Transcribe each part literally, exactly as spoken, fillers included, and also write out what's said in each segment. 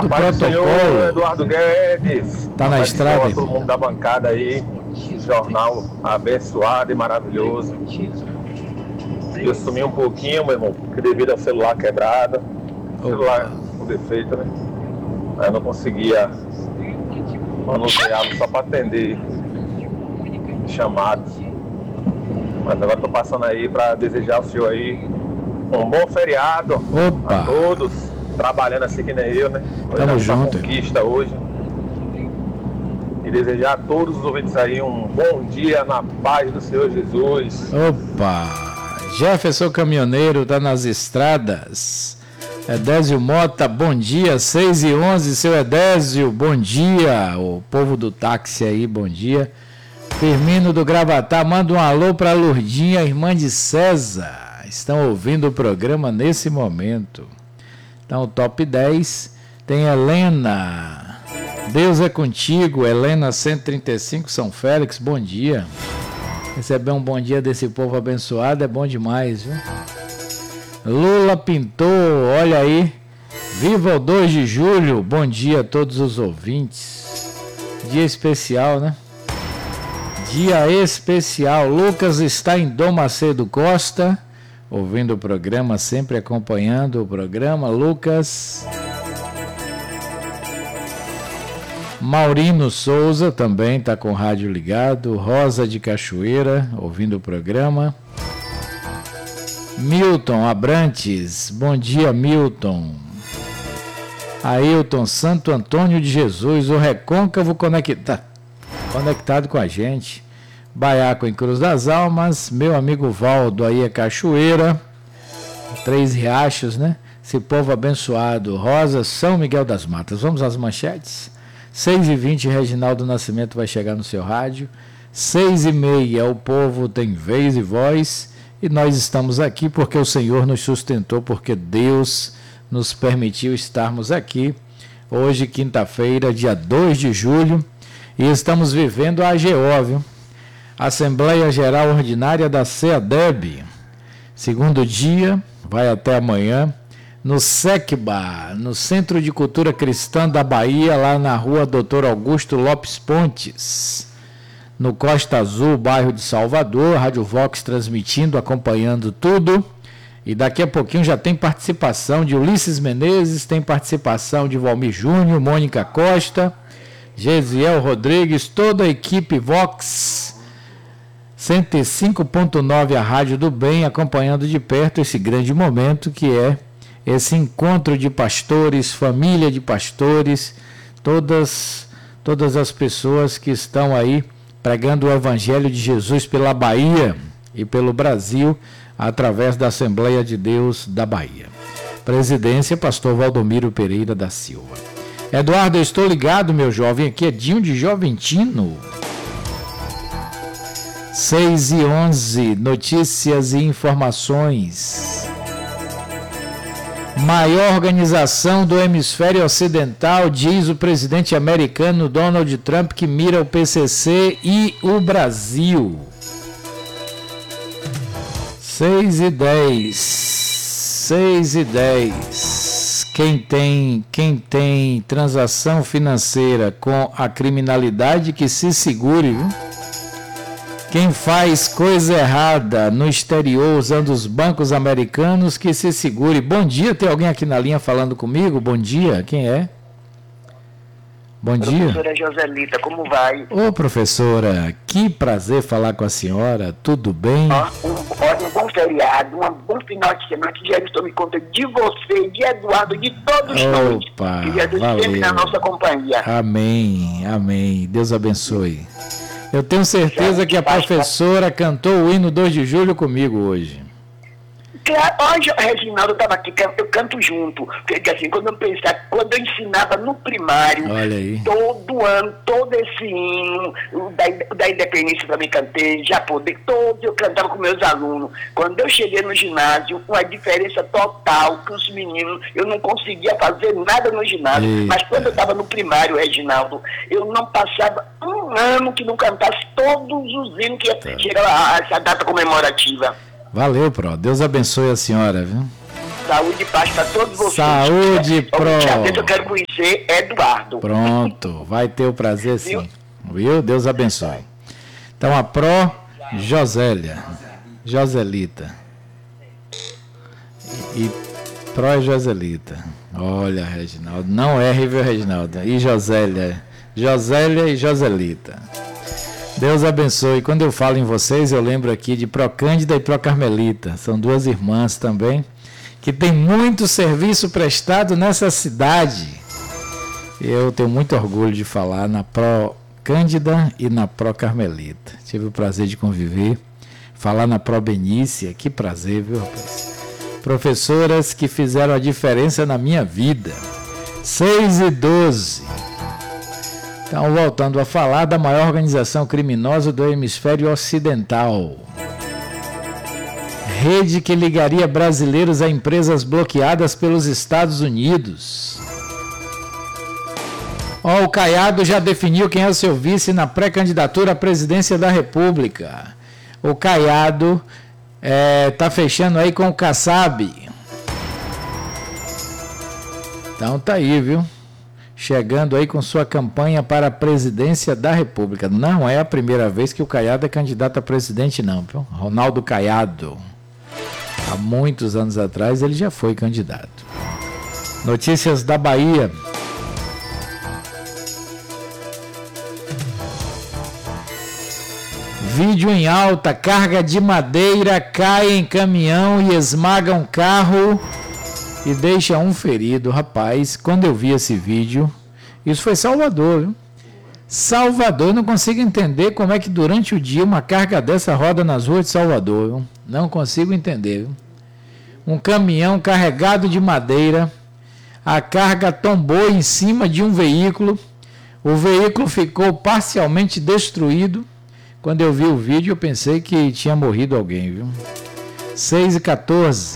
do Paz protocolo. Senhor, Eduardo Guedes. Tá na Paz estrada, Senhor, irmão. todo mundo da bancada aí. Jornal abençoado e maravilhoso. Eu sumi um pouquinho, meu irmão, porque devido ao celular quebrado. Celular com defeito, né? Aí eu não conseguia manusear só para atender chamados. Mas agora tô passando aí para desejar ao senhor aí um bom feriado. Opa. A todos, trabalhando assim que nem eu, né? Hoje Tamo é junto. Conquista hoje. E desejar a todos os ouvintes aí um bom dia na paz do Senhor Jesus. Opa! Jefferson Caminhoneiro tá nas estradas. Edésio Mota, bom dia, seis e onze, seu Edésio, bom dia. O povo do táxi aí, bom dia. Firmino do Gravatá, manda um alô pra Lourdinha, irmã de César. Estão ouvindo o programa nesse momento. Então, top dez, tem Helena. Deus é contigo, Helena cento e trinta e cinco, São Félix, bom dia. Receber um bom dia desse povo abençoado é bom demais, viu? Lula pintou, olha aí. Viva o dois de julho, bom dia a todos os ouvintes. Dia especial, né? Dia especial. Lucas está em Dom Macedo Costa, ouvindo o programa, sempre acompanhando o programa. Lucas. Maurino Souza também está com o rádio ligado. Rosa de Cachoeira, ouvindo o programa. Milton Abrantes, bom dia, Milton. Ailton Santo Antônio de Jesus, o Recôncavo conecta, conectado com a gente. Baiaco em Cruz das Almas, meu amigo Valdo aí é Cachoeira. Três Riachos, né? Esse povo abençoado. Rosa, São Miguel das Matas. Vamos às manchetes. seis e vinte, Reginaldo Nascimento vai chegar no seu rádio. seis e meia, o povo tem vez e voz. E nós estamos aqui porque o Senhor nos sustentou, porque Deus nos permitiu estarmos aqui. Hoje, quinta-feira, dia dois de julho. E estamos vivendo a A G O, viu? Assembleia Geral Ordinária da CEADEB. Segundo dia, vai até amanhã. No SECBA, no Centro de Cultura Cristã da Bahia, lá na rua doutor Augusto Lopes Pontes, no Costa Azul, bairro de Salvador, Rádio Vox transmitindo, acompanhando tudo. E daqui a pouquinho já tem participação de Ulisses Menezes, tem participação de Valmir Júnior, Mônica Costa, Gesiel Rodrigues, toda a equipe Vox cento e cinco ponto nove, a Rádio do Bem, acompanhando de perto esse grande momento que é esse encontro de pastores, família de pastores, todas, todas as pessoas que estão aí pregando o Evangelho de Jesus pela Bahia e pelo Brasil, através da Assembleia de Deus da Bahia. Presidência, pastor Valdomiro Pereira da Silva. Eduardo, eu estou ligado, meu jovem, aqui é Dinho de Joventino. seis e onze, notícias e informações. Maior organização do hemisfério ocidental, diz o presidente americano Donald Trump, que mira o P C C e o Brasil. seis e dez. seis e dez. Quem tem, quem tem transação financeira com a criminalidade que se segure, viu? Quem faz coisa errada no exterior usando os bancos americanos que se segure. Bom dia, tem alguém aqui na linha falando comigo? Bom dia, quem é? Bom dia. Professora Joselita, como vai? Ô professora, que prazer falar com a senhora, tudo bem? Ó, um, ó, um bom feriado, um bom final de semana, que já estou me conta de você, de Eduardo, de todos nós. Opa, que Jesus valeu. sempre na nossa companhia. Amém, amém, Deus abençoe. Eu tenho certeza que a professora cantou o hino dois de julho comigo hoje. Claro, hoje, Reginaldo, eu estava aqui, eu canto junto. Porque assim, quando eu pensava, quando eu ensinava no primário, olha aí, todo ano, todo esse hino, o da, o da independência também cantei, já poder, todo eu cantava com meus alunos. Quando eu cheguei no ginásio, uma diferença total que os meninos, eu não conseguia fazer nada no ginásio. Eita. Mas quando eu estava no primário, Reginaldo, eu não passava um ano que não cantasse todos os hinos que chegava a essa data comemorativa. Valeu, Pro. Deus abençoe a senhora, viu? Saúde e paz para todos vocês. Saúde, Pro. Pro. Eu quero conhecer Eduardo. Pronto, vai ter o prazer sim. Viu? Deus abençoe. Então a Pro Josélia, Joselita. E, e Pro é Joselita. Olha, Reginaldo, não erre, viu, Reginaldo? E Josélia, Josélia e Joselita. Deus abençoe. Quando eu falo em vocês, eu lembro aqui de Pro Cândida e Pro Carmelita. São duas irmãs também, que tem muito serviço prestado nessa cidade. Eu tenho muito orgulho de falar na Pro Cândida e na Pro Carmelita. Tive o prazer de conviver. Falar na Pro Benícia, que prazer, viu, rapaz? Professoras que fizeram a diferença na minha vida. seis e doze. Então, voltando a falar da maior organização criminosa do hemisfério ocidental. Rede que ligaria brasileiros a empresas bloqueadas pelos Estados Unidos. Ó, o Caiado já definiu quem é o seu vice na pré-candidatura à presidência da República. O Caiado está é, fechando aí com o Kassab. Então tá aí, viu? Chegando aí com sua campanha para a presidência da República. Não é a primeira vez que o Caiado é candidato a presidente, não, viu? Ronaldo Caiado. Há muitos anos atrás ele já foi candidato. Notícias da Bahia. Vídeo em alta, carga de madeira cai em caminhão e esmaga um carro e deixa um ferido. Rapaz, quando eu vi esse vídeo, isso foi Salvador, viu? Salvador, eu não consigo entender como é que durante o dia uma carga dessa roda nas ruas de Salvador, viu? Não consigo entender, viu? Um caminhão carregado de madeira, a carga tombou em cima de um veículo, o veículo ficou parcialmente destruído. Quando eu vi o vídeo, eu pensei que tinha morrido alguém, viu? seis e quatorze.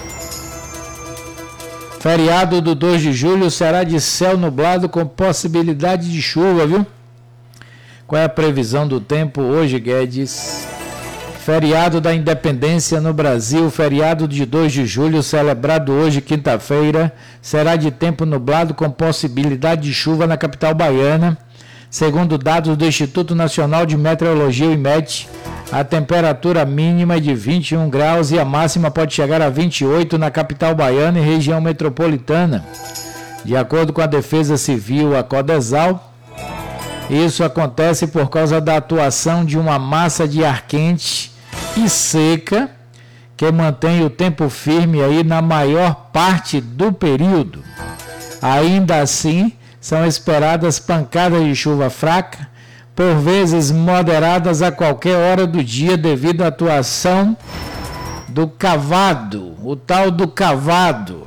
Feriado do dois de julho será de céu nublado com possibilidade de chuva, viu? Qual é a previsão do tempo hoje, Guedes? Feriado da Independência no Brasil, feriado de dois de julho, celebrado hoje, quinta-feira, será de tempo nublado com possibilidade de chuva na capital baiana. Segundo dados do Instituto Nacional de Meteorologia, o IMET, a temperatura mínima é de vinte e um graus e a máxima pode chegar a vinte e oito na capital baiana e região metropolitana. De acordo com a Defesa Civil, a Codesal, isso acontece por causa da atuação de uma massa de ar quente e seca que mantém o tempo firme aí na maior parte do período. Ainda assim, são esperadas pancadas de chuva fraca, por vezes moderadas a qualquer hora do dia devido à atuação do cavado, o tal do cavado.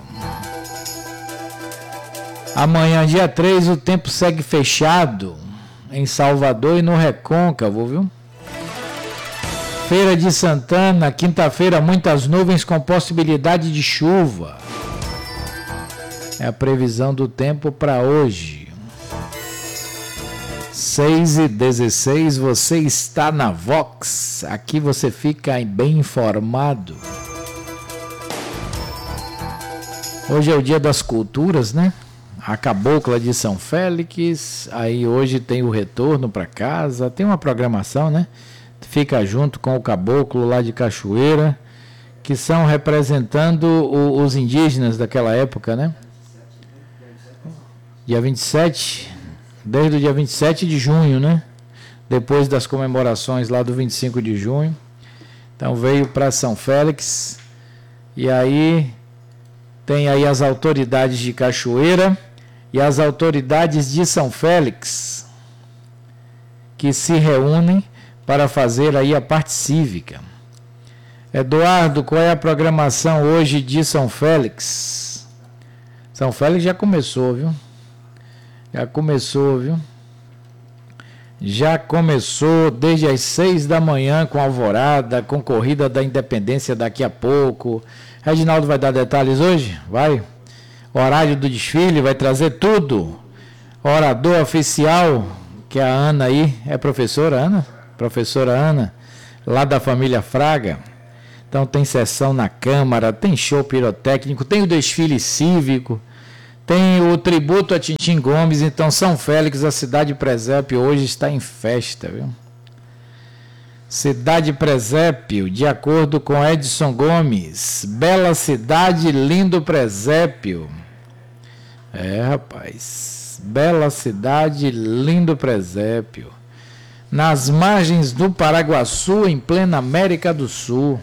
Amanhã, dia três, o tempo segue fechado em Salvador e no Recôncavo, viu? Feira de Santana, quinta-feira, muitas nuvens com possibilidade de chuva. É a previsão do tempo para hoje. seis e dezesseis, você está na Vox. Aqui você fica bem informado. Hoje é o dia das culturas, né? A Cabocla de São Félix. Aí hoje tem o retorno para casa. Tem uma programação, né? Fica junto com o Caboclo lá de Cachoeira, que são representando o, os indígenas daquela época, né? Dia vinte e sete, desde o dia vinte e sete de junho, né? Depois das comemorações lá do vinte e cinco de junho. Então veio para São Félix. E aí tem aí as autoridades de Cachoeira e as autoridades de São Félix, que se reúnem para fazer aí a parte cívica. Eduardo, qual é a programação hoje de São Félix? São Félix já começou, viu? Já começou, viu? Já começou desde as seis da manhã com alvorada, com corrida da independência daqui a pouco. Reginaldo vai dar detalhes hoje? Vai? Horário do desfile, vai trazer tudo. Orador oficial, que é a Ana aí. É professora Ana? Professora Ana, lá da família Fraga. Então tem sessão na Câmara, tem show pirotécnico, tem o desfile cívico, tem o tributo a Tintim Gomes. Então São Félix, a cidade presépio, hoje está em festa, viu? Cidade presépio, de acordo com Edson Gomes, bela cidade, lindo presépio. É, rapaz, bela cidade, lindo presépio. Nas margens do Paraguaçu, em plena América do Sul.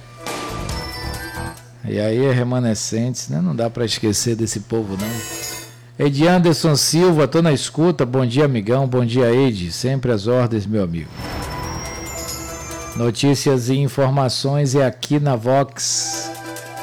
E aí é remanescentes, né? Não dá para esquecer desse povo, não. Edi Anderson Silva, tô na escuta. Bom dia, amigão. Bom dia, Edi. Sempre às ordens, meu amigo. Notícias e informações é aqui na Vox.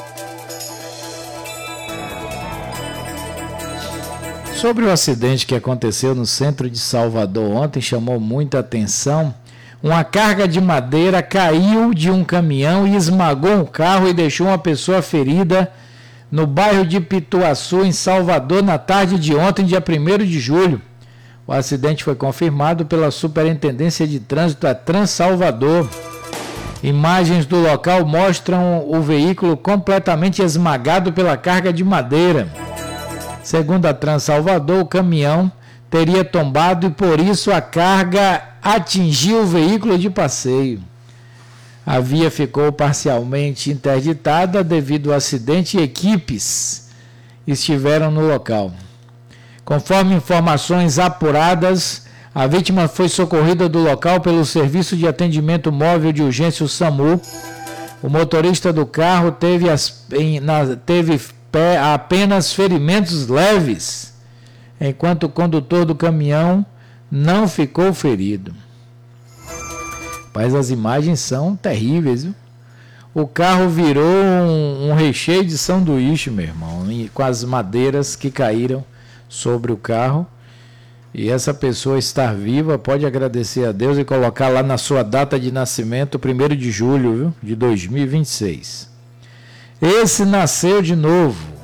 Sobre o acidente que aconteceu no centro de Salvador ontem, chamou muita atenção. Uma carga de madeira caiu de um caminhão e esmagou um carro e deixou uma pessoa ferida no bairro de Pituaçu, em Salvador, na tarde de ontem, dia primeiro de julho. O acidente foi confirmado pela Superintendência de Trânsito da Transalvador. Imagens do local mostram o veículo completamente esmagado pela carga de madeira. Segundo a Transalvador, o caminhão teria tombado e por isso a carga atingiu o veículo de passeio. A via ficou parcialmente interditada devido ao acidente e equipes estiveram no local. Conforme informações apuradas, a vítima foi socorrida do local pelo Serviço de Atendimento Móvel de Urgência, o SAMU. O motorista do carro teve, as, em, na, teve pé, apenas ferimentos leves, enquanto o condutor do caminhão não ficou ferido. Mas as imagens são terríveis, viu? O carro virou um, um recheio de sanduíche, meu irmão, com as madeiras que caíram sobre o carro. E essa pessoa estar viva, pode agradecer a Deus e colocar lá na sua data de nascimento, primeiro de julho, viu? De dois mil e vinte e seis. Esse nasceu de novo.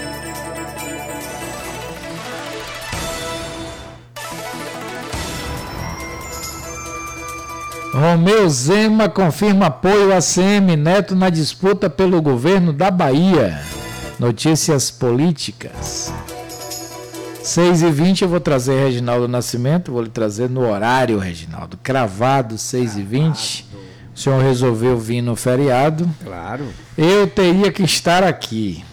Romeu Zema confirma apoio a C M Neto na disputa pelo governo da Bahia. Notícias políticas. seis e vinte eu vou trazer Reginaldo Nascimento, vou lhe trazer no horário, Reginaldo. Cravado, seis e vinte. O senhor resolveu vir no feriado. Claro. Eu teria que estar aqui.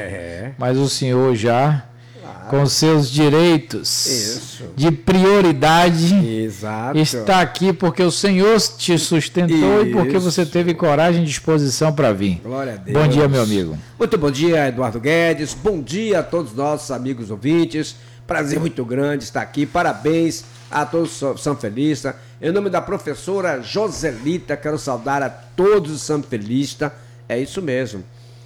É. Mas o senhor já, claro, com seus direitos, isso, de prioridade, exato, está aqui porque o Senhor te sustentou, isso, e porque você teve coragem e disposição para vir. Glória a Deus. Bom dia, meu amigo. Muito bom dia, Eduardo Guedes. Bom dia a todos os nossos amigos ouvintes. Prazer muito grande estar aqui. Parabéns a todos os sanfelistas. Em nome da professora Joselita, quero saudar a todos os sanfelistas. É isso mesmo.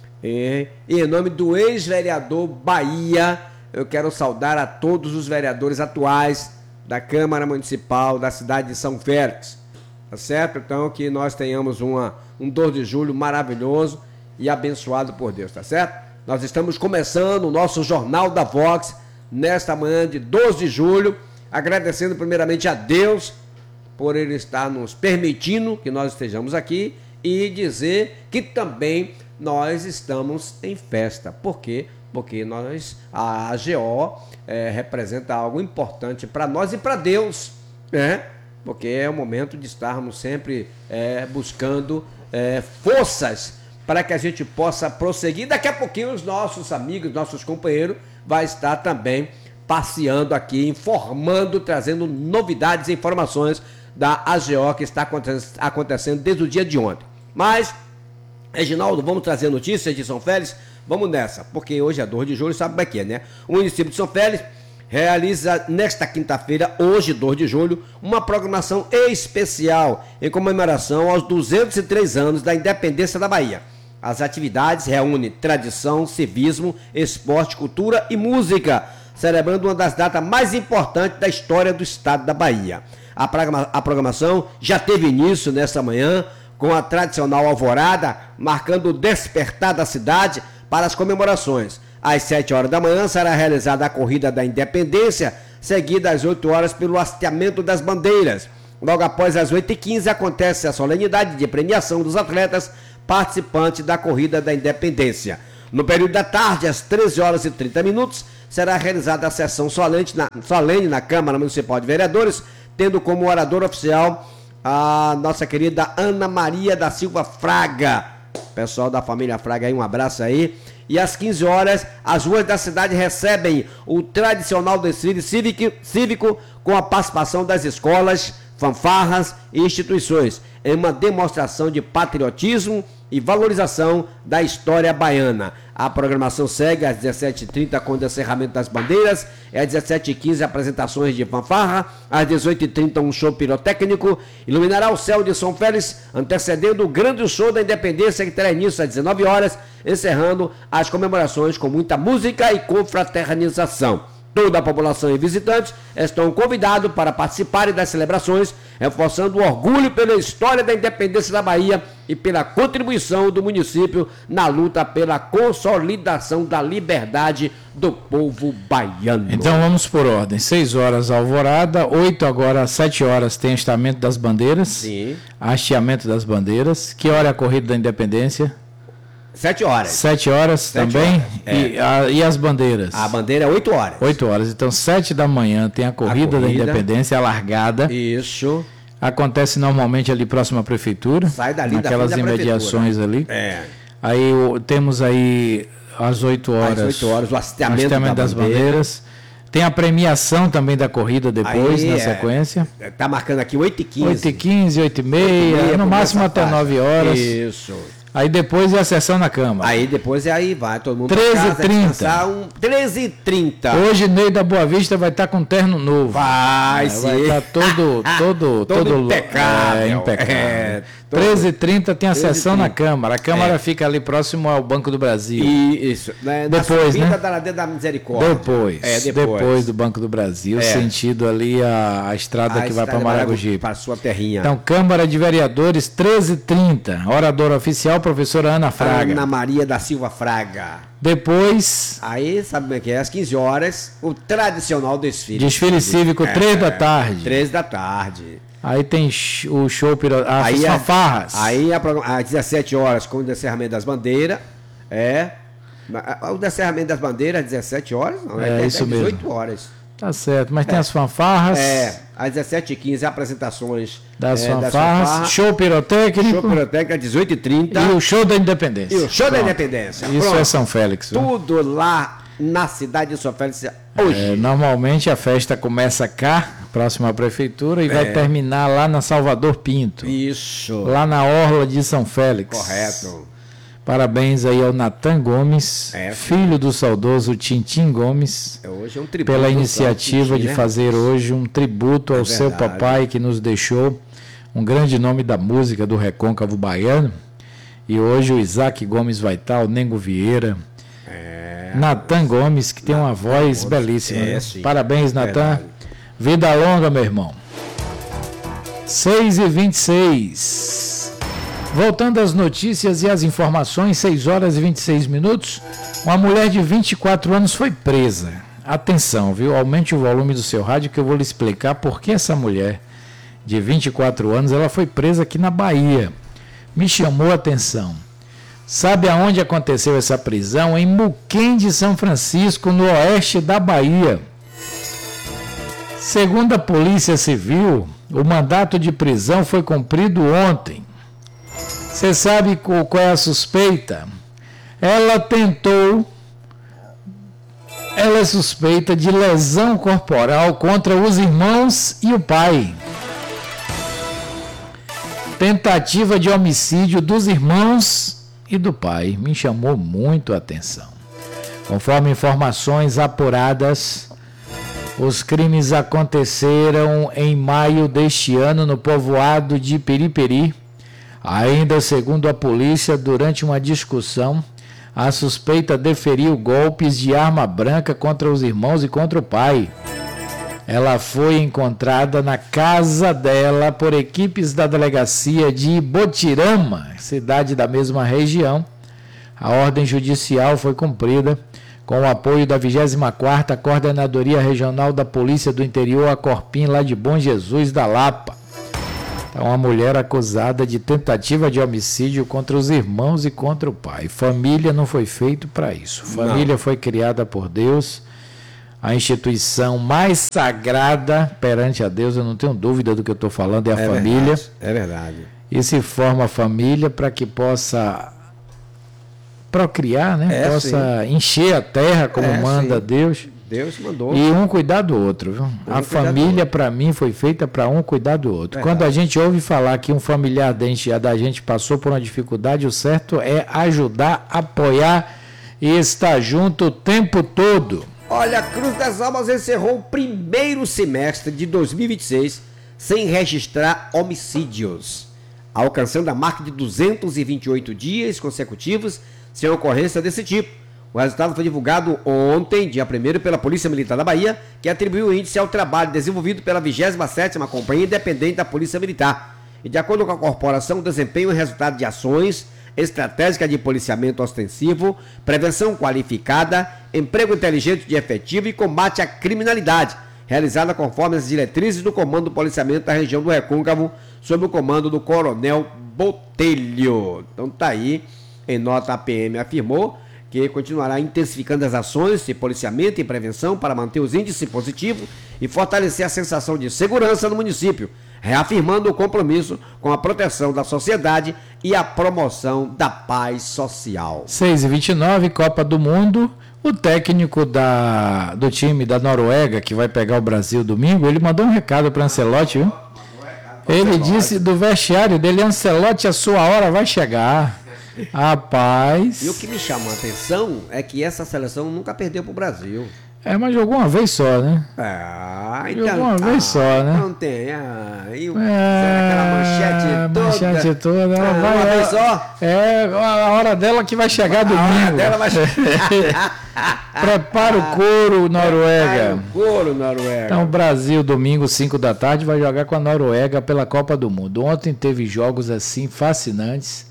E, e em nome do ex-vereador Bahia, eu quero saudar a todos os vereadores atuais da Câmara Municipal da cidade de São Félix. Tá certo? Então, que nós tenhamos uma, um dois de julho maravilhoso e abençoado por Deus, tá certo? Nós estamos começando o nosso Jornal da Vox nesta manhã de doze de julho, agradecendo primeiramente a Deus por Ele estar nos permitindo que nós estejamos aqui e dizer que também nós estamos em festa. Por quê? Porque nós, a A G O é, representa algo importante para nós e para Deus, né? Porque é o momento de estarmos sempre é, buscando é, forças para que a gente possa prosseguir. Daqui a pouquinho os nossos amigos, nossos companheiros vai estar também passeando aqui, informando, trazendo novidades e informações da A G O que está acontecendo desde o dia de ontem. Mas, Reginaldo, vamos trazer notícias de São Félix? Vamos nessa, porque hoje é dois de julho, sabe como é que é, né? O município de São Félix realiza nesta quinta-feira, hoje, dois de julho, uma programação especial em comemoração aos duzentos e três anos da independência da Bahia. As atividades reúnem tradição, civismo, esporte, cultura e música, celebrando uma das datas mais importantes da história do estado da Bahia. A, programa, a programação já teve início nesta manhã, com a tradicional alvorada, marcando o despertar da cidade para as comemorações. Às sete horas da manhã será realizada a Corrida da Independência, seguida às oito horas pelo hasteamento das bandeiras. Logo após as oito e quinze acontece a solenidade de premiação dos atletas participantes da Corrida da Independência. No período da tarde, às treze horas e trinta minutos, será realizada a sessão solene na, solene na Câmara Municipal de Vereadores, tendo como oradora oficial a nossa querida Ana Maria da Silva Fraga. Pessoal da família Fraga aí, um abraço aí. E às quinze horas, as ruas da cidade recebem o tradicional desfile cívico, cívico com a participação das escolas, fanfarras e instituições, em uma demonstração de patriotismo e valorização da história baiana. A programação segue às dezessete e trinta com o encerramento das bandeiras, às dezessete e quinze apresentações de fanfarra, às dezoito e trinta um show pirotécnico, iluminará o céu de São Félix, antecedendo o grande show da Independência que terá início às dezenove horas, encerrando as comemorações com muita música e confraternização. Toda a população e visitantes estão convidados para participarem das celebrações, reforçando o orgulho pela história da independência da Bahia e pela contribuição do município na luta pela consolidação da liberdade do povo baiano. Então vamos por ordem. seis horas alvorada, oito agora, sete horas tem hasteamento das bandeiras. Sim. Hasteamento das bandeiras. Que hora é a corrida da independência? Sete horas. Sete horas Sete também? Horas, é. e, a, e as bandeiras? A bandeira é oito horas. Oito horas. Então, sete da manhã tem a corrida, a corrida da independência, a largada. Isso. Acontece normalmente ali próximo à prefeitura. Sai dali naquelas da imediações ali. É. Aí o, temos aí às oito horas. Às oito horas, o hasteamento, o hasteamento da das bandeira. bandeiras. Tem a premiação também da corrida depois, aí, na sequência. Está é, marcando aqui oito e quinze. oito e quinze, oito e meia, no máximo até nove horas. Isso. Aí depois é a sessão na Câmara. Aí depois é aí, vai todo mundo treze e trinta. Um, treze e trinta. Hoje Ney da Boa Vista vai estar com um terno novo. Vai, é, sim. Vai estar todo, todo, todo, todo impecável. É, impecável. É, todo... treze e trinta tem a sessão e trinta. na Câmara. A Câmara é. fica ali próximo ao Banco do Brasil. E, isso. Né? Depois, né? Da Ladeira da Misericórdia. Depois, é, depois. Depois do Banco do Brasil, é. sentido ali a, a estrada a que vai para Maragogi. Para a sua terrinha. Então, Câmara de Vereadores, treze e trinta. Oradora oficial, professora Ana Fraga. Ana Maria da Silva Fraga. Depois... Aí, sabe como é que é? Às quinze horas, o tradicional desfile. Desfile cívico, três é, da tarde. três da tarde. Aí tem o show, as aí fanfarras. Aí, às dezessete horas, com o encerramento das bandeiras, é... O encerramento das bandeiras, às dezessete horas? Não, é, é isso mesmo. dezoito horas. Tá certo, mas tem é. as fanfarras. É, às dezessete e quinze, apresentações das, é, fanfarras, das fanfarras. Show pirotécnico. Show pirotécnico, às dezoito e trinta. E o show da Independência. E o show Pronto. da Independência. Isso Pronto. é São Félix. Viu? Tudo lá na cidade de São Félix hoje. É, normalmente a festa começa cá, próximo à prefeitura, e é. vai terminar lá na Salvador Pinto. Isso. Lá na orla de São Félix. Correto. Parabéns aí ao Natan Gomes, é, filho do saudoso Tintim Gomes, hoje é um tributo pela iniciativa Tintim, de né? fazer hoje um tributo ao é seu papai, que nos deixou um grande nome da música do recôncavo baiano. E hoje o Isaac Gomes vai estar, o Nengo Vieira, é, Natan Gomes, que tem uma voz Gomes, belíssima. É, né? Parabéns, Natan. Vida longa, meu irmão. seis e vinte e seis. Voltando às notícias e às informações, seis horas e vinte e seis minutos, uma mulher de vinte e quatro anos foi presa. Atenção, viu? Aumente o volume do seu rádio que eu vou lhe explicar por que essa mulher de vinte e quatro anos ela foi presa aqui na Bahia. Me chamou a atenção. Sabe aonde aconteceu essa prisão? Em Muquém de São Francisco, no oeste da Bahia. Segundo a Polícia Civil, o mandato de prisão foi cumprido ontem. Você sabe qual é a suspeita? Ela tentou, ela é suspeita de lesão corporal contra os irmãos e o pai. Tentativa de homicídio dos irmãos e do pai. Me chamou muito a atenção. Conforme informações apuradas, os crimes aconteceram em maio deste ano no povoado de Periperi. Ainda segundo a polícia, durante uma discussão, a suspeita deferiu golpes de arma branca contra os irmãos e contra o pai. Ela foi encontrada na casa dela por equipes da delegacia de Botirama, cidade da mesma região. A ordem judicial foi cumprida com o apoio da vigésima quarta Coordenadoria Regional da Polícia do Interior, a Corpim, lá de Bom Jesus da Lapa. Uma mulher acusada de tentativa de homicídio contra os irmãos e contra o pai. Família não foi feito para isso. Família não. Foi criada por Deus, a instituição mais sagrada perante a Deus, eu não tenho dúvida do que eu estou falando, é a é família. Verdade, é verdade. E se forma a família para que possa procriar, né? É, possa sim. encher a terra como é, manda sim. Deus. Deus mandou. E um cuidar do outro, viu? Um a família, para mim, foi feita para um cuidar do outro. Verdade. Quando a gente ouve falar que um familiar da gente passou por uma dificuldade, o certo é ajudar, apoiar e estar junto o tempo todo. Olha, a Cruz das Almas encerrou o primeiro semestre de dois mil e vinte e seis sem registrar homicídios, alcançando a marca de duzentos e vinte e oito dias consecutivos sem ocorrência desse tipo. O resultado foi divulgado ontem, dia primeiro, pela Polícia Militar da Bahia, que atribuiu o índice ao trabalho desenvolvido pela vigésima sétima Companhia Independente da Polícia Militar. E de acordo com a corporação, o desempenho é resultado de ações estratégicas de policiamento ostensivo, prevenção qualificada, emprego inteligente de efetivo e combate à criminalidade, realizada conforme as diretrizes do Comando do Policiamento da região do Recôncavo, sob o comando do Coronel Botelho. Então tá aí, em nota a P M afirmou que continuará intensificando as ações de policiamento e prevenção para manter os índices positivos e fortalecer a sensação de segurança no município, reafirmando o compromisso com a proteção da sociedade e a promoção da paz social. seis e vinte e nove, Copa do Mundo. O técnico da, do time da Noruega, que vai pegar o Brasil domingo, ele mandou um recado para Ancelotti, viu? Ele disse do vestiário dele: Ancelotti, a sua hora vai chegar. Rapaz. E o que me chama a atenção é que essa seleção nunca perdeu pro Brasil. É, mas jogou uma vez só, né? Ah, então. Jogou uma vez ah, só, né? Não tem. Ah, e o, é, aquela manchete toda. Manchete toda. Ela ah, vai, uma ela, vez só? É, a hora dela que vai chegar a domingo. A hora dela vai chegar. Prepara o couro, Noruega. Prepara o couro, Noruega. Então, o Brasil, domingo, cinco da tarde, vai jogar com a Noruega pela Copa do Mundo. Ontem teve jogos assim fascinantes.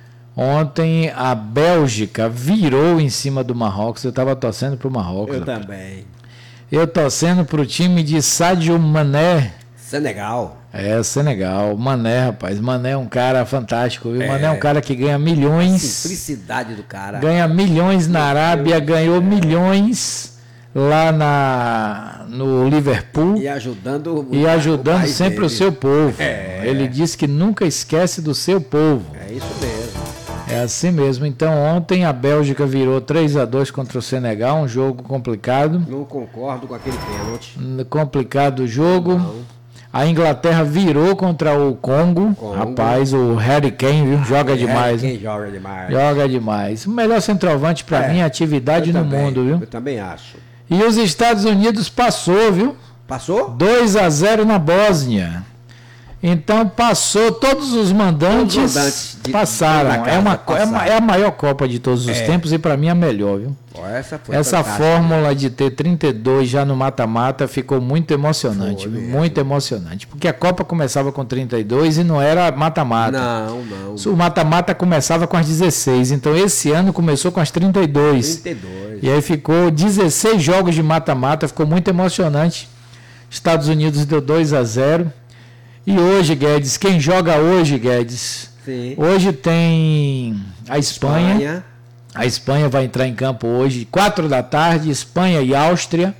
Ontem a Bélgica virou em cima do Marrocos. Eu estava torcendo para o Marrocos. Eu rapaz. também. Eu torcendo para o time de Sadio Mané. Senegal. É, Senegal. Mané, rapaz. Mané é um cara fantástico, viu? É. Mané é um cara que ganha milhões. A simplicidade do cara. Ganha milhões na Arábia, ganhou milhões lá na, no Liverpool. E ajudando, e ajudando o sempre dele. O seu povo. É. Ele diz que nunca esquece do seu povo. É isso mesmo. É assim mesmo. Então, ontem a Bélgica virou três a dois contra o Senegal, um jogo complicado. Não concordo com aquele pênalti. Complicado o jogo. Não. A Inglaterra virou contra o Congo. Congo. Rapaz, o Harry Kane, viu? Joga demais. Harry Kane joga demais. Joga demais. O melhor centroavante para é, mim é atividade no também, mundo, viu? Eu também acho. E os Estados Unidos passou, viu? Passou? dois a zero na Bósnia. Então passou, todos os mandantes, todos os mandantes de, passaram. De é, uma, é, uma, é a maior Copa de todos os é. tempos e para mim a melhor, viu? Essa, foi Essa fórmula de ter trinta e dois já no mata-mata ficou muito emocionante, foi muito emocionante. Porque a Copa começava com trinta e dois e não era mata-mata. Não, não. O mata-mata começava com as dezesseis, então esse ano começou com as trinta e dois. trinta e dois. E aí ficou dezesseis jogos de mata-mata, ficou muito emocionante. Estados Unidos deu dois a zero. E hoje, Guedes, quem joga hoje, Guedes? Sim. Hoje tem a Espanha. Espanha. A Espanha vai entrar em campo hoje, quatro da tarde, Espanha e Áustria.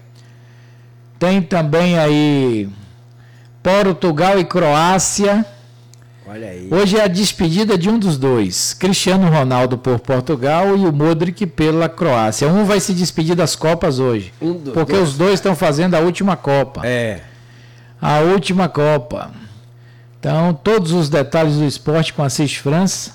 Tem também aí Portugal e Croácia. Olha aí. Hoje é a despedida de um dos dois, Cristiano Ronaldo por Portugal e o Modric pela Croácia. Um vai se despedir das Copas hoje, um do, porque dois. os dois estão fazendo a última Copa. É. A última Copa. Então, todos os detalhes do esporte com Assis França.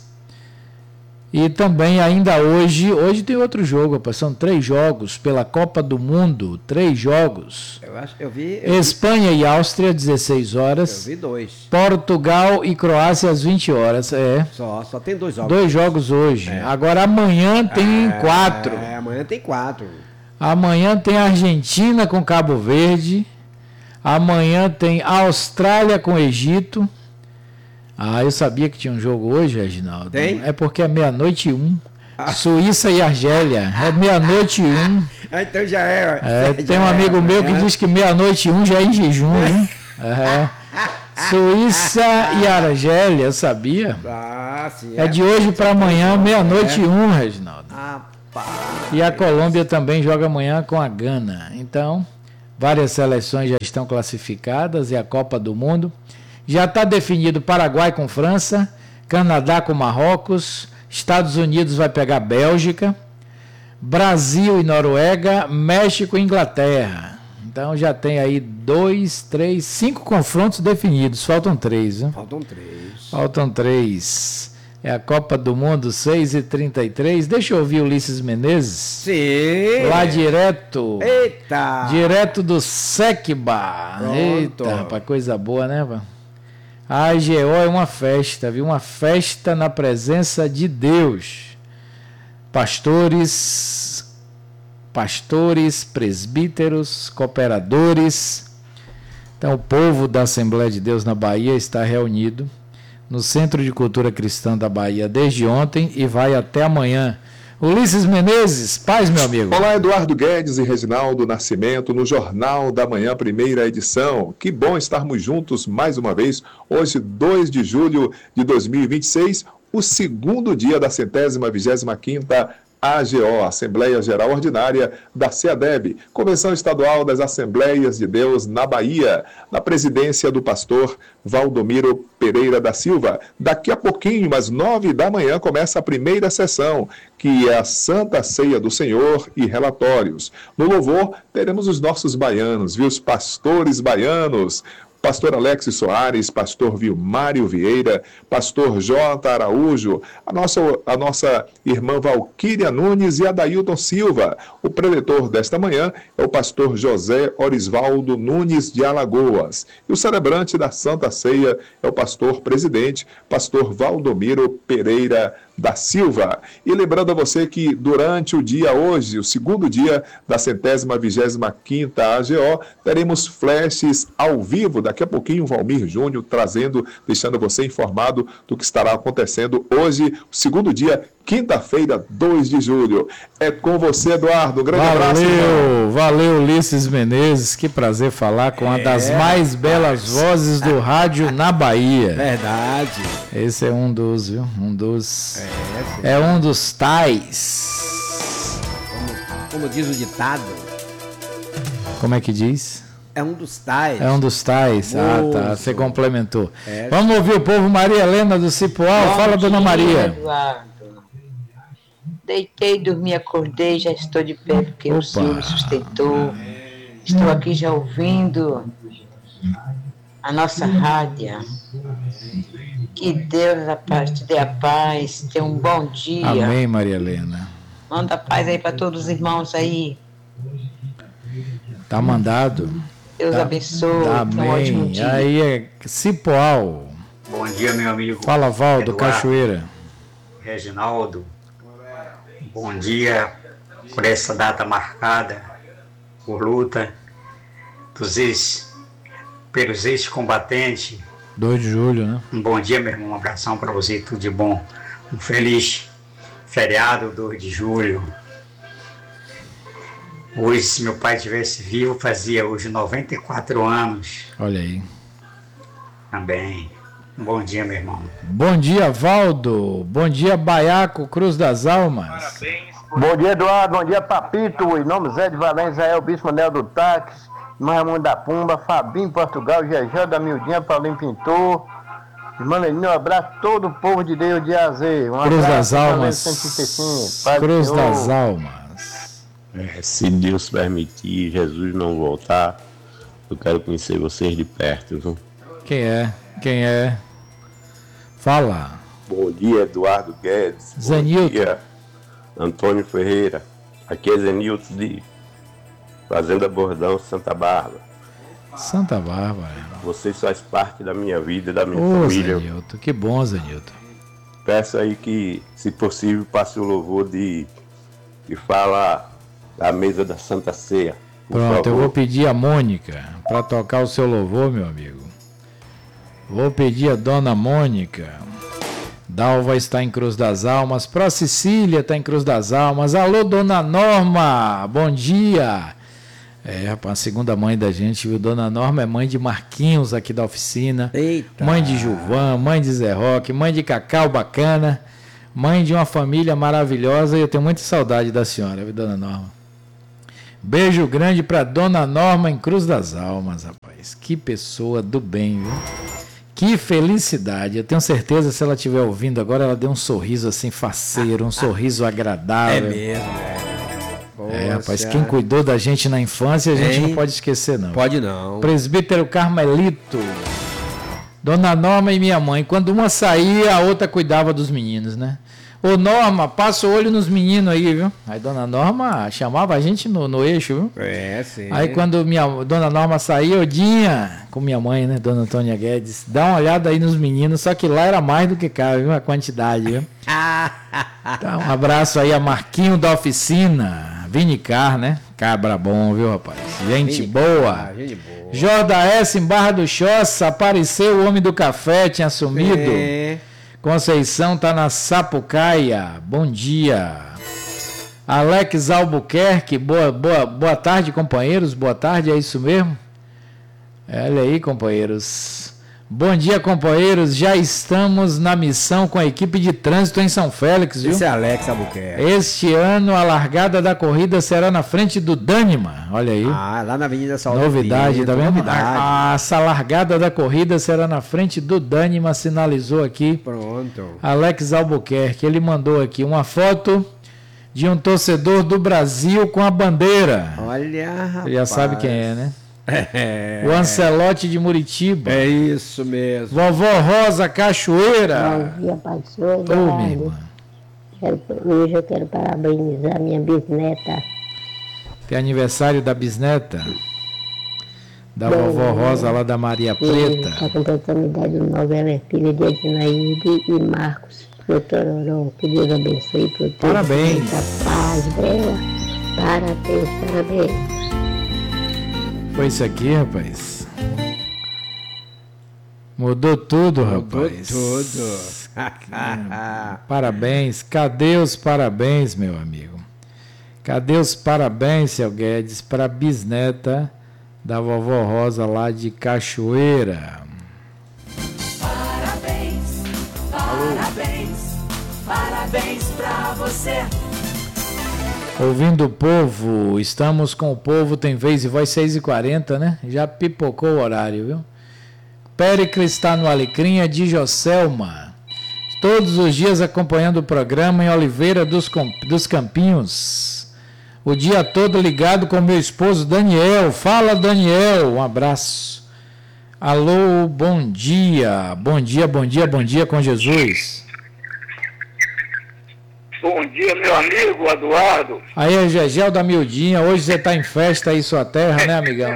E também ainda hoje, hoje tem outro jogo, rapaz, são três jogos pela Copa do Mundo, três jogos. Eu acho que eu vi... Eu Espanha vi... e Áustria, dezesseis horas. Eu vi dois. Portugal e Croácia, às vinte horas, é. Só, só tem dois jogos. Dois jogos hoje. É. Agora amanhã tem é, quatro. É, amanhã tem quatro. Amanhã tem Argentina com Cabo Verde. Amanhã tem Austrália com Egito. Ah, eu sabia que tinha um jogo hoje, Reginaldo. Tem? É porque é meia-noite e um. Ah. Suíça e Argélia. É meia-noite e um. Ah, então já é. é já tem um é, amigo meu é. que diz que meia-noite e um já é em jejum, hein? É. Suíça e Argélia, eu sabia. Ah, sim. É de hoje para amanhã, meia-noite e um, Reginaldo. Rapaz. E a Colômbia também joga amanhã com a Gana. Então, várias seleções já estão classificadas e a Copa do Mundo. Já está definido Paraguai com França, Canadá com Marrocos, Estados Unidos vai pegar Bélgica, Brasil e Noruega, México e Inglaterra. Então já tem aí dois, três, cinco confrontos definidos. Faltam três, né? Faltam três. Faltam três. É a Copa do Mundo, seis e trinta e três. Deixa eu ouvir o Ulisses Menezes. Sim. Lá direto. Eita. Direto do Sequba. Eita, rapaz, coisa boa, né, pá? A A G O é uma festa, viu? Uma festa na presença de Deus. Pastores, pastores, presbíteros, cooperadores. Então, o povo da Assembleia de Deus na Bahia está reunido no Centro de Cultura Cristã da Bahia desde ontem e vai até amanhã. Ulisses Menezes, paz, meu amigo. Olá, Eduardo Guedes e Reginaldo Nascimento, no Jornal da Manhã, primeira edição. Que bom estarmos juntos mais uma vez, hoje, dois de julho de dois mil e vinte e seis, o segundo dia da centésima vigésima quinta A G O, Assembleia Geral Ordinária da SEADEB, Convenção Estadual das Assembleias de Deus na Bahia, na presidência do pastor Valdomiro Pereira da Silva. Daqui a pouquinho, às nove da manhã, começa a primeira sessão, que é a Santa Ceia do Senhor e relatórios. No louvor, teremos os nossos baianos, viu? Os pastores baianos. Pastor Alex Soares, pastor Vilmário Vieira, pastor J. Araújo, a nossa, a nossa irmã Valquíria Nunes e Adailton Silva. O preletor desta manhã é o pastor José Orisvaldo Nunes de Alagoas. E o celebrante da Santa Ceia é o pastor presidente, pastor Valdomiro Pereira da Silva. E lembrando a você que durante o dia hoje, o segundo dia da centésima vigésima quinta A G O, teremos flashes ao vivo. Daqui a pouquinho o Valmir Júnior trazendo, deixando você informado do que estará acontecendo hoje, o segundo dia, quinta-feira, dois de julho. É com você, Eduardo. Um grande valeu, abraço. Valeu, valeu, Ulisses Menezes. Que prazer falar com uma das é, mais belas vozes do rádio na Bahia. Verdade. Esse é um dos, viu? Um dos. É, é um dos tais. Como, como diz o ditado. Como é que diz? É um dos tais. É um dos tais. Ah, tá. Você complementou. É. Vamos ouvir o povo. Maria Helena do Cipoal. Bom Fala, dia, dona Maria. Eduardo. Deitei, dormi, acordei, já estou de pé porque Opa. o Senhor me sustentou. Estou aqui já ouvindo a nossa rádio. Que Deus a paz, te dê a paz, tenha um bom dia. Amém, Maria Helena. Manda paz aí para todos os irmãos aí. Tá mandado. Deus tá. abençoe. Amém. Um ótimo dia. Aí é Cipoal. Bom dia, meu amigo. Fala, Valdo, Eduardo, Cachoeira. Reginaldo. Bom dia por essa data marcada por luta dos ex, pelos ex-combatentes. dois de julho, né? Um bom dia, meu irmão. Um abração para você, tudo de bom. Um feliz feriado, dois de julho. Hoje, se meu pai estivesse vivo, fazia hoje noventa e quatro anos. Olha aí. Também. Um bom dia, meu irmão. Bom dia, Valdo. Bom dia, Baiaco, Cruz das Almas. Parabéns. Bom dia, Eduardo. Bom dia, Papito. Em nome Zé de Valença, Israel, Bispo Manel do Táxi, Raimundo da Pumba, Fabinho Portugal, Gegé da Mildinha, Paulinho Pintor. Irmã Lenina, um abraço a todo o povo de Deus de Azer. Um Cruz abraço, das Almas. Cruz das Almas. É, se Deus permitir, Jesus não voltar, eu quero conhecer vocês de perto, viu? Quem é? Quem é? Fala. Bom dia, Eduardo Guedes. Zenilton. Bom dia, Antônio Ferreira. Aqui é Zenilton de Fazenda Bordão, Santa Bárbara. Santa Bárbara. Vocês fazem parte da minha vida e da minha Ô, família. Zenilton, que bom, Zenilton. Peço aí que, se possível, passe o louvor de que fala da mesa da Santa Ceia. Pronto, favor. Eu vou pedir a Mônica para tocar o seu louvor, meu amigo. Vou pedir a dona Mônica. Dalva está em Cruz das Almas. Pró Cecília está em Cruz das Almas. Alô, dona Norma, bom dia. É, rapaz, a segunda mãe da gente, viu? Dona Norma é mãe de Marquinhos aqui da oficina. Eita. Mãe de Gilvan, mãe de Zé Roque, mãe de Cacau Bacana, mãe de uma família maravilhosa, e eu tenho muita saudade da senhora, viu, Dona Norma? Beijo grande pra Dona Norma em Cruz das Almas, rapaz. Que pessoa do bem, viu? Que felicidade. Eu tenho certeza, se ela estiver ouvindo agora, ela deu um sorriso assim faceiro, um sorriso agradável. É mesmo, é. É, rapaz, quem cuidou da gente na infância, a gente Hein? não pode esquecer, não. Pode não. Presbítero Carmelito, Dona Norma e minha mãe, quando uma saía, a outra cuidava dos meninos, né? Ô Norma, passa o olho nos meninos aí, viu? Aí Dona Norma chamava a gente no, no eixo, viu? É, sim. Aí quando minha Dona Norma saía, eu tinha, com minha mãe, né, Dona Antônia Guedes, dá uma olhada aí nos meninos, só que lá era mais do que cá, viu? A quantidade, viu? Então, um abraço aí a Marquinho da oficina, Vinicar, né? Cabra bom, viu, rapaz? Gente Vinicar, boa. gente boa. Jorda S. em Barra do Choça, apareceu o homem do café, tinha sumido. É. Conceição tá na Sapucaia, bom dia. Alex Albuquerque, boa, boa, boa tarde, companheiros, boa tarde, é isso mesmo? Olha aí, companheiros. Bom dia, companheiros, já estamos na missão com a equipe de trânsito em São Félix, viu? Esse é Alex Albuquerque. Este ano a largada da corrida será na frente do Dânima, olha aí. Ah, lá na Avenida Saúde. Novidade, tá vendo? Novidade. Ah, essa largada da corrida será na frente do Dânima, sinalizou aqui. Pronto. Alex Albuquerque, ele mandou aqui uma foto de um torcedor do Brasil com a bandeira. Olha, rapaz. Você já sabe quem é, né? É. O Ancelote de Muritiba. É isso mesmo. Vovó Rosa Cachoeira. Bom dia, pastor. Ô, minha irmã. Quero, hoje eu quero parabenizar minha bisneta. Tem aniversário da bisneta. Da Bom, vovó Rosa lá da Maria Preta. Está completando idade nova, ela é filha de Adinaíde e Marcos Protororó. Que Deus abençoe e proteja. Parabéns. Muita paz dela. Parabéns, parabéns. Foi isso aqui, rapaz. Mudou tudo, Mudou rapaz. tudo. Parabéns. Cadê os parabéns, meu amigo? Cadê os parabéns, seu Guedes, para a bisneta da vovó Rosa lá de Cachoeira? Parabéns, parabéns, parabéns pra você. Ouvindo o povo, estamos com o povo, tem vez e voz seis e quarenta, né? Já pipocou o horário, viu? Péricles está no Alecrim, é de Joselma. Todos os dias acompanhando o programa em Oliveira dos, dos Campinhos. O dia todo ligado com meu esposo Daniel. Fala, Daniel, um abraço. Alô, bom dia. Bom dia, bom dia, bom dia com Jesus. Bom dia, meu amigo Eduardo. Aí, é Gegel da Mildinha, hoje você está em festa aí, sua terra, né, amigão?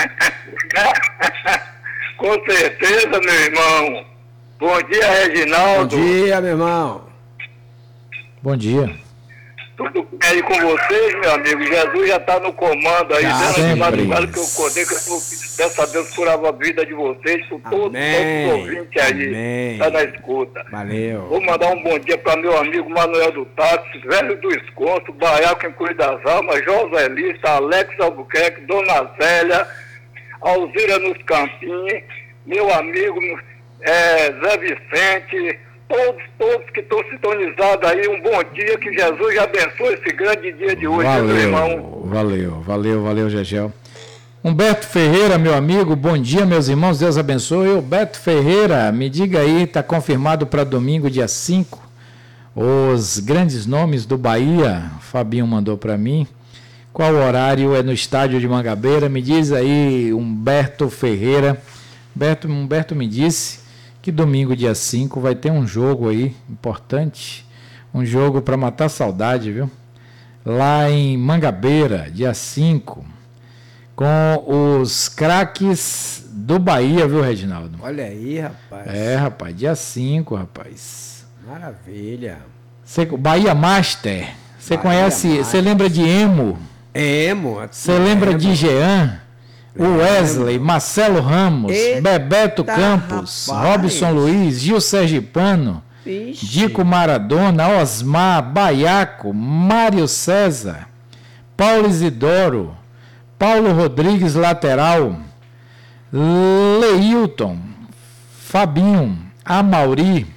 Com certeza, meu irmão. Bom dia, Reginaldo. Bom dia, meu irmão. Bom dia. Tudo bem aí com vocês, meu amigo? Jesus já está no comando aí, Já, dando de madrugada sempre. que eu acordei, que eu tô peço a Deus curava a vida de vocês, por todos, todos os ouvintes aí, está na escuta. Valeu. Vou mandar um bom dia para meu amigo Manuel do Táxi, Velho do Esconto, Baiaco em Cuida das Almas, Joselista, Alex Albuquerque, Dona Zélia, Alzira nos Campinhos, meu amigo é, Zé Vicente, todos, todos que estão sintonizados aí, um bom dia, que Jesus abençoe esse grande dia de hoje, meu irmão. Valeu, valeu, valeu, Gegel. Humberto Ferreira, meu amigo, bom dia, meus irmãos, Deus abençoe. Humberto Ferreira, me diga aí, está confirmado para domingo, dia cinco, os grandes nomes do Bahia, Fabinho mandou para mim. Qual horário é no estádio de Mangabeira? Me diz aí, Humberto Ferreira. Humberto, Humberto me disse que domingo, dia cinco, vai ter um jogo aí importante, um jogo para matar saudade, viu? Lá em Mangabeira, dia cinco, com os craques do Bahia, viu, Reginaldo? Olha aí, rapaz. É, rapaz, dia cinco, rapaz. Maravilha. Cê, Bahia Master. Você Bahia conhece, você Master. lembra de Emo? Emo. Você lembra Emo. de Jean? O Wesley, Marcelo Ramos, Eita, Bebeto Campos, rapaz. Robson Luiz, Gil Sergipano, Vixe. Dico Maradona, Osmar, Baiaco, Mário César, Paulo Isidoro, Paulo Rodrigues, lateral. Leilton, Fabinho, Amauri,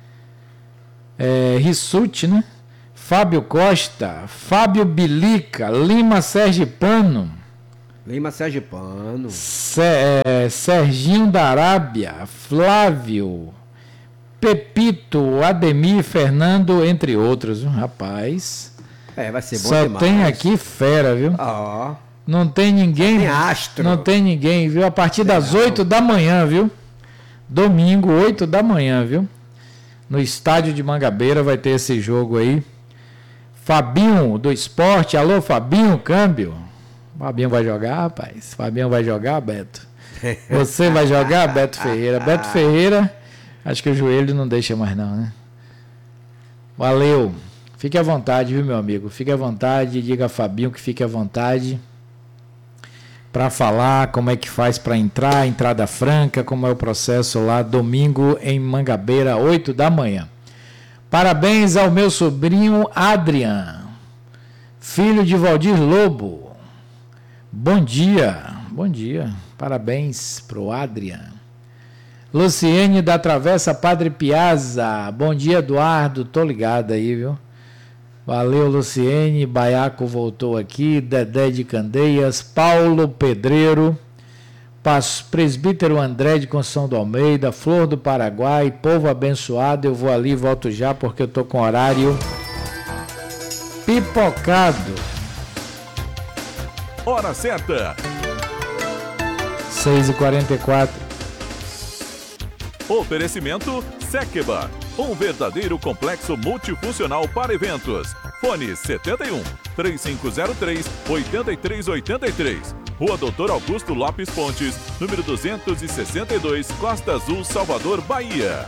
é, Rissuti, né? Fábio Costa, Fábio Bilica, Lima Sergipano. Lima Sergipano. É, Serginho da Arábia, Flávio, Pepito, Ademir, Fernando, entre outros. Rapaz. É, vai ser bom Só demais. tem aqui fera, viu? Ó. Oh. Não tem ninguém. Tem astro. Não tem ninguém, viu? A partir das oito da manhã, viu? Domingo, oito da manhã, viu? No estádio de Mangabeira vai ter esse jogo aí. Fabinho do Esporte. Alô, Fabinho, câmbio. Fabinho vai jogar, rapaz. Fabinho vai jogar, Beto. Você vai jogar, Beto Ferreira. Beto Ferreira, acho que o joelho não deixa mais não, né? Valeu. Fique à vontade, viu, meu amigo? Fique à vontade. Diga a Fabinho que fique à vontade para falar como é que faz para entrar, entrada franca, como é o processo lá, domingo em Mangabeira, oito da manhã. Parabéns ao meu sobrinho Adrian, filho de Valdir Lobo. Bom dia, bom dia. Parabéns pro Adrian. Luciene da Travessa Padre Piazza. Bom dia, Eduardo. Tô ligado aí, viu? Valeu, Luciene. Baiaco voltou aqui. Dedé de Candeias. Paulo Pedreiro. Presbítero André de Conceição do Almeida. Flor do Paraguai. Povo abençoado. Eu vou ali e volto já porque eu tô com horário pipocado. Hora certa. seis e quarenta e quatro. Oferecimento Sekeba, um verdadeiro complexo multifuncional para eventos. Fone setenta e um, três cinco zero três, oito três oito três. Rua Doutor Augusto Lopes Pontes, número duzentos e sessenta e dois, Costa Azul, Salvador, Bahia.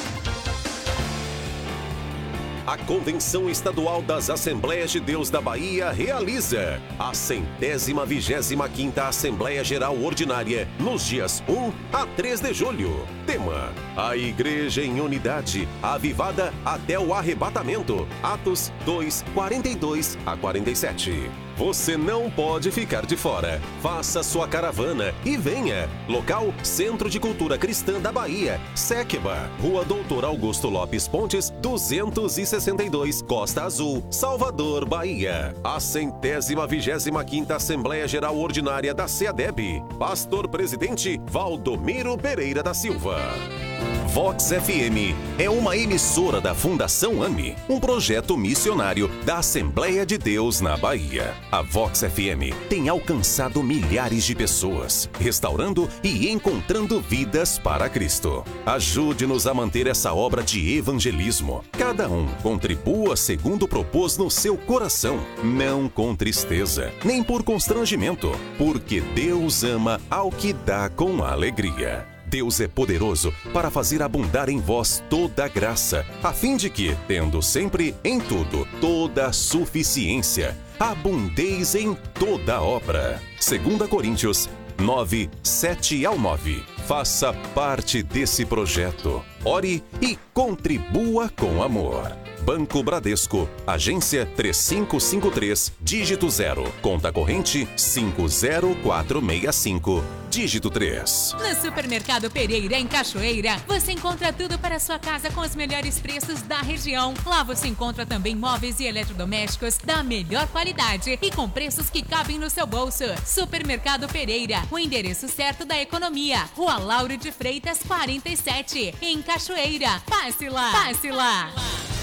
A Convenção Estadual das Assembleias de Deus da Bahia realiza a centésima vigésima quinta Assembleia Geral Ordinária nos dias um a três de julho. Tema: a Igreja em Unidade, avivada até o arrebatamento. Atos dois, quarenta e dois a quarenta e sete. Você não pode ficar de fora. Faça sua caravana e venha. Local: Centro de Cultura Cristã da Bahia, Sekeba, Rua Doutor Augusto Lopes Pontes, duzentos e sessenta e dois, Costa Azul, Salvador, Bahia. A centésima vigésima quinta Assembleia Geral Ordinária da SEADEB. Pastor Presidente Valdomiro Pereira da Silva. Vox F M é uma emissora da Fundação AME, um projeto missionário da Assembleia de Deus na Bahia. A Vox F M tem alcançado milhares de pessoas, restaurando e encontrando vidas para Cristo. Ajude-nos a manter essa obra de evangelismo. Cada um contribua segundo propôs no seu coração, não com tristeza, nem por constrangimento, porque Deus ama ao que dá com alegria. Deus é poderoso para fazer abundar em vós toda a graça, a fim de que, tendo sempre em tudo toda a suficiência, abundeis em toda obra. Segunda Coríntios nove, sete ao nove. Faça parte desse projeto. Ore e contribua com amor. Banco Bradesco, agência três cinco cinco três, dígito zero, conta corrente cinco zero quatro seis cinco, dígito três. No Supermercado Pereira, em Cachoeira, você encontra tudo para sua casa com os melhores preços da região. Lá você encontra também móveis e eletrodomésticos da melhor qualidade e com preços que cabem no seu bolso. Supermercado Pereira, o endereço certo da economia. Rua Lauro de Freitas, quarenta e sete, em Cachoeira. Passe lá! Passe lá!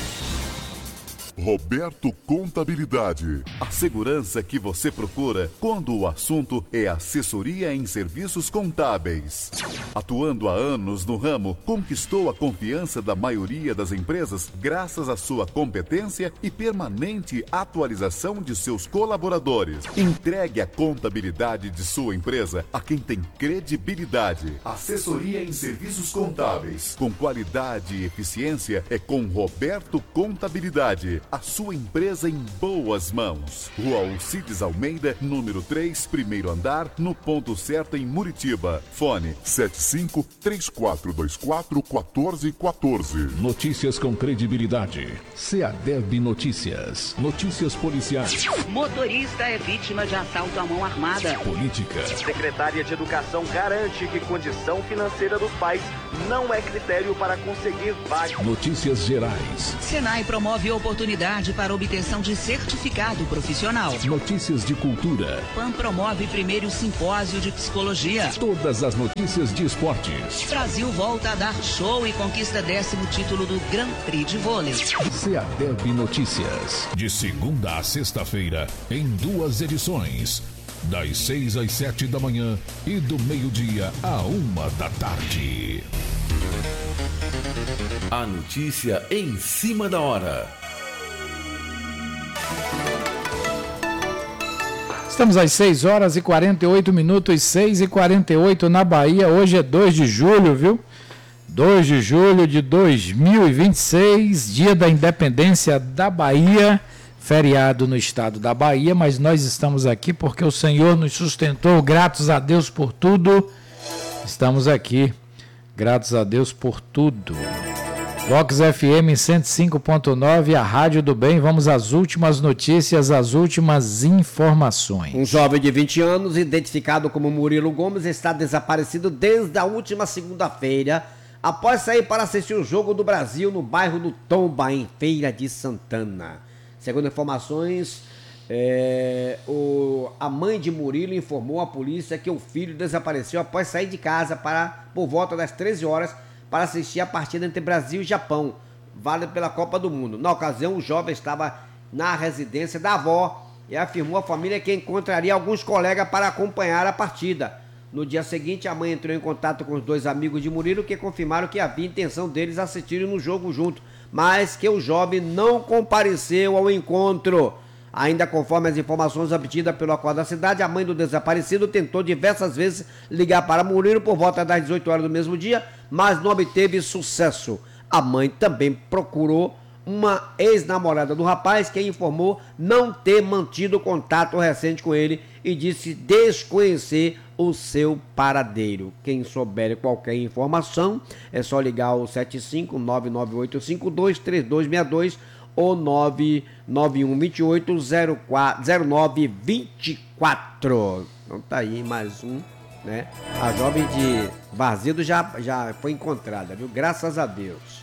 Roberto Contabilidade. A segurança que você procura quando o assunto é assessoria em serviços contábeis. Atuando há anos no ramo, conquistou a confiança da maioria das empresas graças à sua competência e permanente atualização de seus colaboradores. Entregue a contabilidade de sua empresa a quem tem credibilidade. Assessoria em serviços contábeis com qualidade e eficiência é com Roberto Contabilidade. a sua empresa em boas mãos. Rua Alcides Almeida, número três, primeiro andar, no Ponto Certo, em Muritiba. Fone sete cinco, três quatro dois quatro, um quatro um quatro. Notícias com credibilidade. SEADEB Notícias. Notícias policiais. Motorista é vítima de assalto à mão armada. Política. Secretária de Educação garante que condição financeira dos pais não é critério para conseguir vaga. Notícias gerais. Senai promove oportunidade para obtenção de certificado profissional. Notícias de cultura. PAN promove primeiro simpósio de psicologia. Todas as notícias de esportes. Brasil volta a dar show e conquista décimo título do Grand Prix de vôlei. SEADEB Notícias. De segunda a sexta-feira, em duas edições. Das seis às sete da manhã e do meio-dia à uma da tarde. A notícia em cima da hora. Estamos às seis horas e quarenta e oito minutos, seis e quarenta e oito na Bahia. Hoje é dois de julho, viu? dois de julho de dois mil e vinte e seis, dia da independência da Bahia. Feriado no estado da Bahia, mas nós estamos aqui porque o Senhor nos sustentou, gratos a Deus por tudo. Estamos aqui, gratos a Deus por tudo. Vox F M cento e cinco ponto nove, a Rádio do Bem. Vamos às últimas notícias, às últimas informações. Um jovem de vinte anos, identificado como Murilo Gomes, está desaparecido desde a última segunda-feira, após sair para assistir o Jogo do Brasil no bairro do Tomba, em Feira de Santana. Segundo informações, é, o, a mãe de Murilo informou à polícia que o filho desapareceu após sair de casa para, por volta das treze horas para assistir a partida entre Brasil e Japão, válida pela Copa do Mundo. Na ocasião, o jovem estava na residência da avó e afirmou à família que encontraria alguns colegas para acompanhar a partida. No dia seguinte, a mãe entrou em contato com os dois amigos de Murilo, que confirmaram que havia intenção deles assistirem no jogo junto, mas que o jovem não compareceu ao encontro. Ainda conforme as informações obtidas pelo Acordo da Cidade, a mãe do desaparecido tentou diversas vezes ligar para Murilo por volta das dezoito horas do mesmo dia, mas não obteve sucesso. A mãe também procurou uma ex-namorada do rapaz, que informou não ter mantido contato recente com ele e disse desconhecer o seu paradeiro. Quem souber qualquer informação, é só ligar ao sete cinco nove nove oito cinco dois três dois seis dois ou nove nove um dois oito zero nove dois quatro. Então tá aí mais um, né? A jovem de Vazido já, já foi encontrada, viu? Graças a Deus.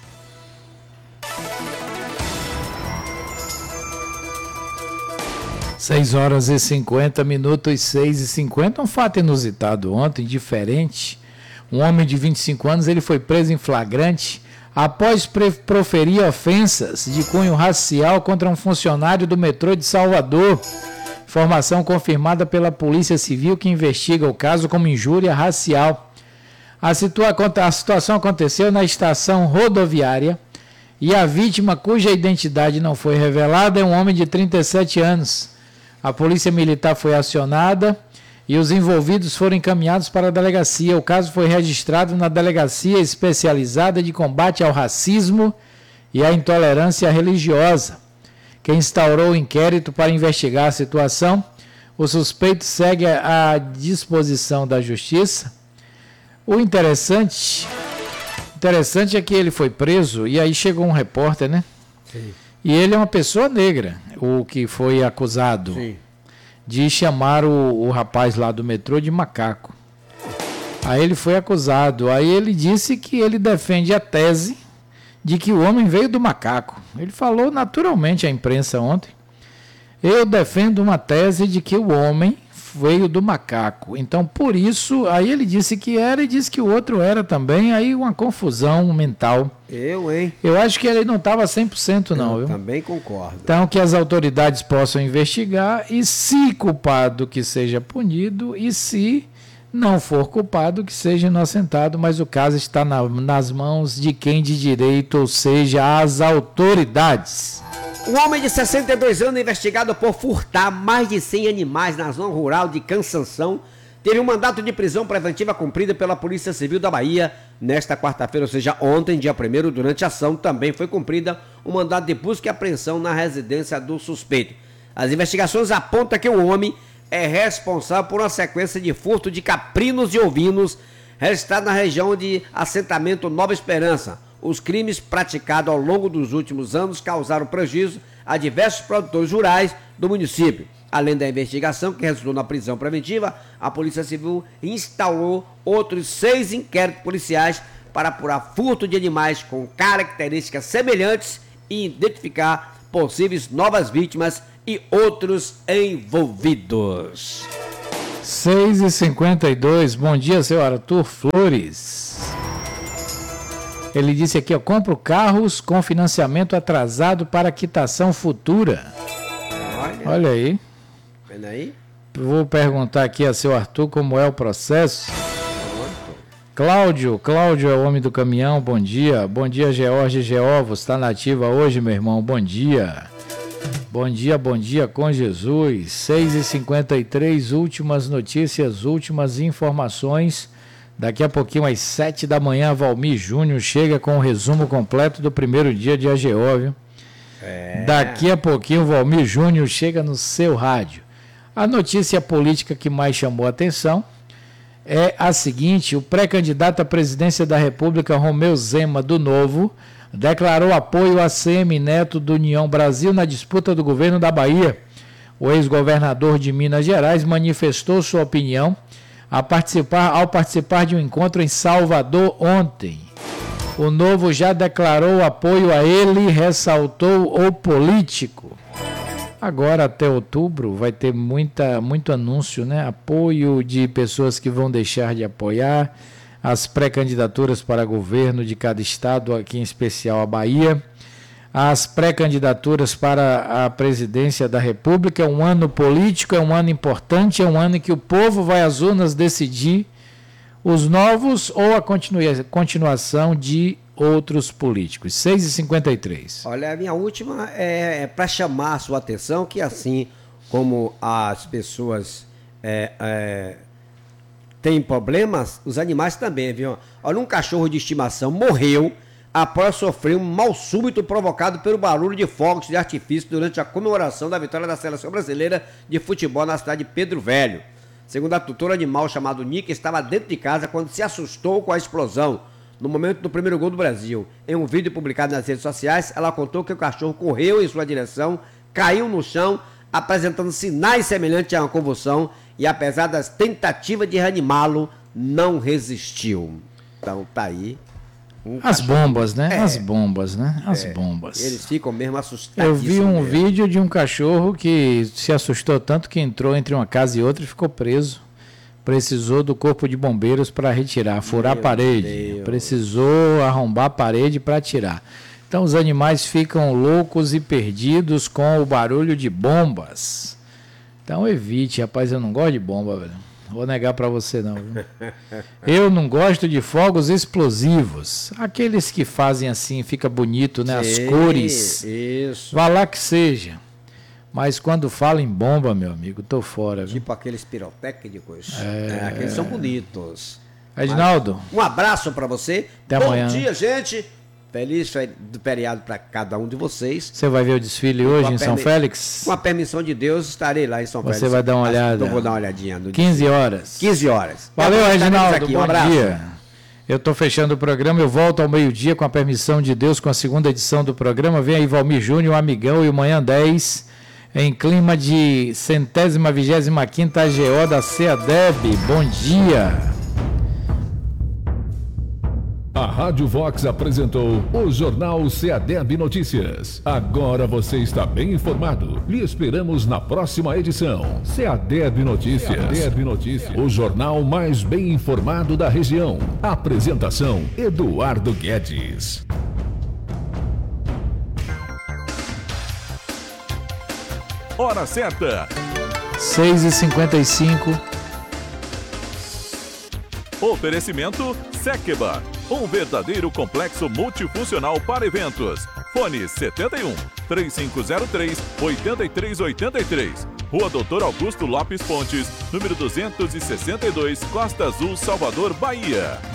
seis horas e cinquenta minutos, seis e cinquenta. Um fato inusitado ontem, diferente. Um homem de vinte e cinco anos, ele foi preso em flagrante após proferir ofensas de cunho racial contra um funcionário do metrô de Salvador. Informação confirmada pela Polícia Civil, que investiga o caso como injúria racial. A, situa a situação aconteceu na estação rodoviária e a vítima, cuja identidade não foi revelada, é um homem de trinta e sete anos. A polícia militar foi acionada e os envolvidos foram encaminhados para a delegacia. O caso foi registrado na Delegacia Especializada de Combate ao Racismo e à Intolerância Religiosa, que instaurou o inquérito para investigar a situação. O suspeito segue à disposição da Justiça. O interessante, interessante é que ele foi preso e aí chegou um repórter, né? Sim. E ele é uma pessoa negra, o que foi acusado. Sim. De chamar o, o rapaz lá do metrô de macaco. Aí ele foi acusado. Aí ele disse que ele defende a tese de que o homem veio do macaco. Ele falou naturalmente à imprensa ontem. Eu defendo uma tese de que o homem veio do macaco. Então, por isso, aí ele disse que era e disse que o outro era também. Aí uma confusão mental. Eu, hein? Eu acho que ele não estava cem por cento não, Eu viu? Também concordo. Então, que as autoridades possam investigar e, se culpado, que seja punido, e se não for culpado, que seja inocentado, mas o caso está na, nas mãos de quem de direito, ou seja, as autoridades. Um homem de sessenta e dois anos, investigado por furtar mais de cem animais na zona rural de Cansanção, teve um mandato de prisão preventiva cumprida pela Polícia Civil da Bahia nesta quarta-feira, ou seja, ontem, dia primeiro, durante a ação, também foi cumprida um mandado de busca e apreensão na residência do suspeito. As investigações apontam que o homem é responsável por uma sequência de furto de caprinos e ovinos registrado na região de assentamento Nova Esperança. Os crimes praticados ao longo dos últimos anos causaram prejuízo a diversos produtores rurais do município. Além da investigação que resultou na prisão preventiva, a Polícia Civil instalou outros seis inquéritos policiais para apurar furto de animais com características semelhantes e identificar possíveis novas vítimas e outros envolvidos. seis e cinquenta e dois, bom dia, seu Arthur Flores. Ele disse aqui, ó, compro carros com financiamento atrasado para quitação futura. Olha, Olha aí. Vendo aí? Vou perguntar aqui a seu Arthur como é o processo. Cláudio, Cláudio é o homem do caminhão, bom dia. Bom dia, George Geovos, está na ativa hoje, meu irmão, bom dia. Bom dia, bom dia com Jesus. seis e cinquenta e três, últimas notícias, últimas informações. Daqui a pouquinho, às sete da manhã, Valmir Júnior chega com o resumo completo do primeiro dia de A G O, viu? É. Daqui a pouquinho, o Valmir Júnior chega no seu rádio. A notícia política que mais chamou a atenção é a seguinte: o pré-candidato à presidência da República, Romeu Zema, do Novo, declarou apoio a C M Neto do União Brasil na disputa do governo da Bahia. O ex-governador de Minas Gerais manifestou sua opinião a participar, ao participar de um encontro em Salvador ontem. O Novo já declarou apoio a ele, ressaltou o político. Agora, até outubro, vai ter muita, muito anúncio, né? Apoio de pessoas que vão deixar de apoiar as pré-candidaturas para governo de cada estado, aqui em especial a Bahia. As pré-candidaturas para a presidência da República. É um ano político, é um ano importante, é um ano em que o povo vai às urnas decidir os novos ou a continua, continuação de outros políticos. seis e cinquenta e três. Olha, a minha última é, é para chamar a sua atenção que, assim como as pessoas é, é, têm problemas, os animais também, viu? Olha, um cachorro de estimação morreu após sofrer um mal súbito provocado pelo barulho de fogos de artifício durante a comemoração da vitória da Seleção Brasileira de Futebol na cidade de Pedro Velho. Segundo a tutora, o animal chamado Nick estava dentro de casa quando se assustou com a explosão no momento do primeiro gol do Brasil. Em um vídeo publicado nas redes sociais, ela contou que o cachorro correu em sua direção, caiu no chão, apresentando sinais semelhantes a uma convulsão e, apesar das tentativas de reanimá-lo, não resistiu. Então, tá aí. Um As cachorro. bombas, né? É. As bombas, né? As É. bombas. Eles ficam mesmo assustadíssimos. Eu vi um mesmo. vídeo de um cachorro que se assustou tanto que entrou entre uma casa e outra e ficou preso. Precisou do corpo de bombeiros para retirar, furar a Meu parede. Deus. Precisou arrombar a parede para tirar. Então os animais ficam loucos e perdidos com o barulho de bombas. Então evite, rapaz, eu não gosto de bomba, velho. Vou negar para você não, viu? Eu não gosto de fogos explosivos. Aqueles que fazem assim, fica bonito, né? As Sim, cores. Isso. Vá lá que seja. Mas quando fala em bomba, meu amigo, tô fora. Viu? Tipo aqueles pirotécnicos. É. É, aqueles são bonitos. Reginaldo. Mas, um abraço para você. Até Bom amanhã. dia, gente. Feliz fe- do feriado para cada um de vocês. Você vai ver o desfile E hoje com a em São permi- Félix? Com a permissão de Deus, estarei lá em São Félix. Você vai dar uma olhada. Eu vou dar uma olhadinha. No quinze desfile. horas. quinze horas. Valeu, Estaremos Reginaldo. aqui. Bom Um abraço. dia. Eu estou fechando o programa. Eu volto ao meio-dia com a permissão de Deus com a segunda edição do programa. Vem aí Valmir Júnior, o Amigão e o Manhã dez. Em clima de centésima, vigésima quinta A G O da CEADEB. Bom dia. A Rádio Vox apresentou o Jornal CEADEB Notícias. Agora você está bem informado. Lhe esperamos na próxima edição. CEADEB Notícias. CEADEB Notícias. O jornal mais bem informado da região. Apresentação: Eduardo Guedes. Hora certa. seis e cinquenta e cinco. Oferecimento Sekeba, um verdadeiro complexo multifuncional para eventos. Fone setenta e um, três cinco zero três, oito três oito três. Rua Doutor Augusto Lopes Pontes, número duzentos e sessenta e dois, Costa Azul, Salvador, Bahia.